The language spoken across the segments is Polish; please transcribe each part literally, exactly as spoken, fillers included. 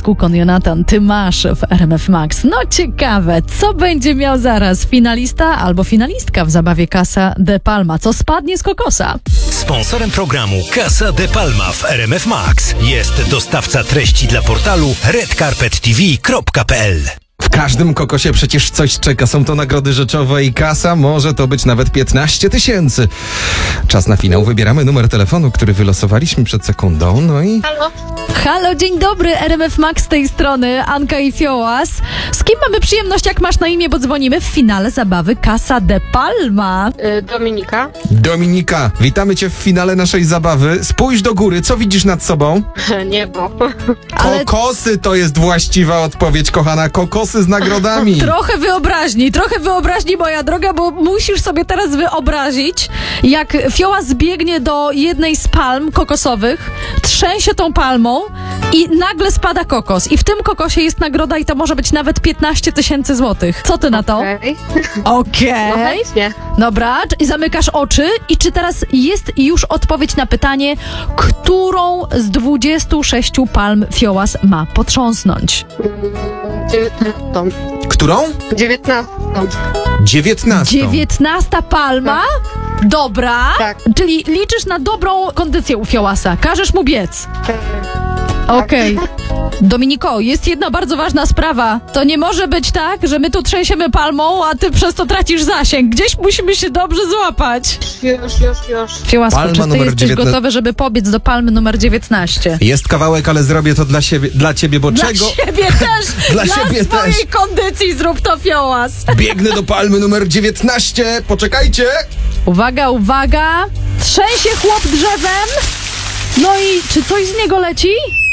Kukon, Jonatan Tymasz w R M F Max. No ciekawe, co będzie miał zaraz finalista albo finalistka w zabawie Casa de Palma. Co spadnie z kokosa? Sponsorem programu Casa de Palma w R M F Max jest dostawca treści dla portalu red carpet t v kropka p l. W każdym kokosie przecież coś czeka. Są to nagrody rzeczowe i kasa może to być nawet piętnaście tysięcy. Czas na finał. Wybieramy numer telefonu, który wylosowaliśmy przed sekundą. No i... Halo? Halo, dzień dobry, R M F Max z tej strony, Anka i Fiołas. Z kim mamy przyjemność, jak masz na imię, bo dzwonimy w finale zabawy Casa de Palma. Y, Dominika? Dominika, witamy cię w finale naszej zabawy. Spójrz do góry, co widzisz nad sobą? Niebo. Ale- Kokosy to jest właściwa odpowiedź, kochana. Kokosy z nagrodami. Trochę wyobraźni, trochę wyobraźni, moja droga, bo musisz sobie teraz wyobrazić, jak Fioła zbiegnie do jednej z palm kokosowych, trzęsie tą palmą i nagle spada kokos. I w tym kokosie jest nagroda i to może być nawet piętnaście tysięcy złotych. Co ty na to? Okej. Okej. No chętnie. Dobra, i zamykasz oczy i czy teraz jest już odpowiedź na pytanie, którą z dwudziestu sześciu palm Fiołas ma potrząsnąć? Dziewiętnastą. Którą? Dziewiętnastą. Dziewiętnastą. Dziewiętnasta palma? Dobra. Tak. Czyli liczysz na dobrą kondycję u Fiołasa. Każesz mu biec. Okej. Dominiko, jest jedna bardzo ważna sprawa. To nie może być tak, że my tu trzęsiemy palmą, a ty przez to tracisz zasięg. Gdzieś musimy się dobrze złapać. Już, już, już. Fiołasku, Palma czy ty numer jesteś dziewiętnaście. gotowy, żeby pobiec do palmy numer dziewiętnaście? Jest kawałek, ale zrobię to dla siebie, dla ciebie, bo Dla czego? siebie też! Dla Dla siebie swojej też. kondycji zrób to, Fiołas! Biegnę do palmy numer dziewiętnaście. Poczekajcie. Uwaga, uwaga! Trzęsie chłop drzewem! No i czy coś z niego leci?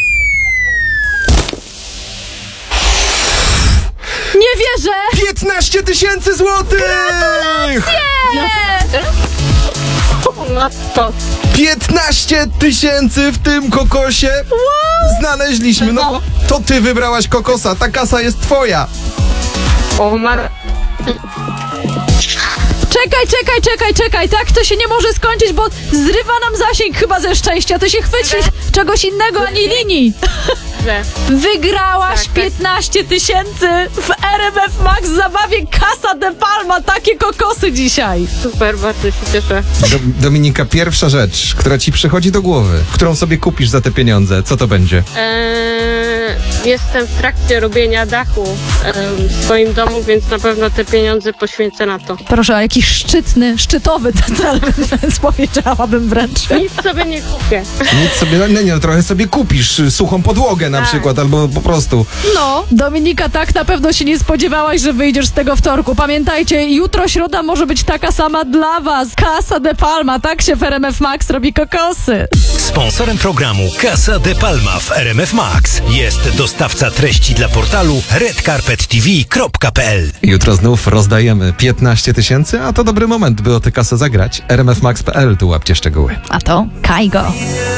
Nie wierzę! piętnaście tysięcy złotych! Nie! Matko. piętnaście tysięcy w tym kokosie znaleźliśmy. No, to ty wybrałaś kokosa, ta kasa jest twoja. O, mar... Czekaj, czekaj, czekaj, czekaj, tak to się nie może skończyć, bo zrywa nam zasięg chyba ze szczęścia. Ty się chwycisz czegoś innego, ani linii. Że. Wygrałaś Tak, tak. piętnaście tysięcy w R M F Max w zabawie Casa de Palma. Takie kokosy dzisiaj. Super, bardzo się cieszę. Do, Dominika, pierwsza rzecz, która ci przychodzi do głowy, którą sobie kupisz za te pieniądze, co to będzie? Eee, jestem w trakcie robienia dachu em, w swoim domu, więc na pewno te pieniądze poświęcę na to. Proszę, a jakiś szczytny, szczytowy ten cel, więc powiedziałabym wręcz. Nic sobie nie kupię. Nic sobie, no nie, no, trochę sobie kupisz y, suchą podłogę na Tak. przykład, albo po prostu. No, Dominika, tak na pewno się nie spodziewałaś, że wyjdziesz z tego wtorku. Pamiętajcie, jutro środa może być taka sama dla was. Casa de Palma, tak się w R M F Max robi kokosy. Sponsorem programu Casa de Palma w R M F Max jest dostawca treści dla portalu red carpet t v kropka p l. Jutro znów rozdajemy piętnaście tysięcy, a to dobry moment, by o tę kasę zagrać. R M F Max kropka p l, tu łapcie szczegóły. A to Kaigo.